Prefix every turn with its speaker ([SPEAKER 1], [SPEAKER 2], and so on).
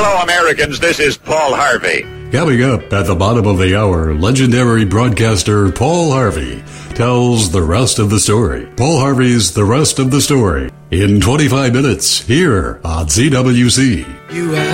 [SPEAKER 1] Fellow Americans, this is Paul Harvey.
[SPEAKER 2] Coming up at the bottom of the hour, legendary broadcaster Paul Harvey tells the rest of the story. Paul Harvey's The Rest of the Story in 25 minutes here on CWC.